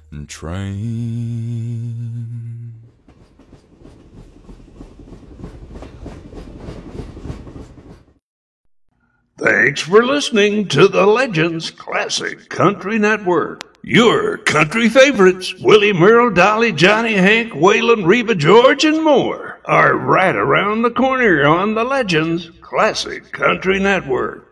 train. Thanks for listening to the Legends Classic Country Network. Your country favorites, Willie Merle, Dolly, Johnny, Hank, Waylon, Reba, George, and more, are right around the corner on the Legends Classic Country Network.